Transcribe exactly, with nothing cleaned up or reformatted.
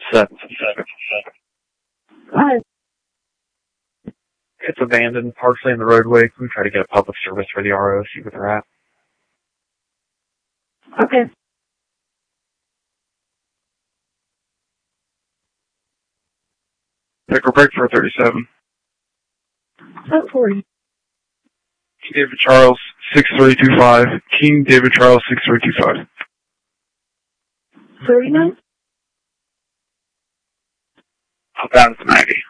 Seven, seven, seven. Hi. It's abandoned, partially in the roadway. Can we try to get a public service for the R O, see where they're at? Okay. Pickle break for thirty-seven. Up forty. King David Charles, six three two five. King David Charles, six three two five. thirty-nine? Outbound to ninety.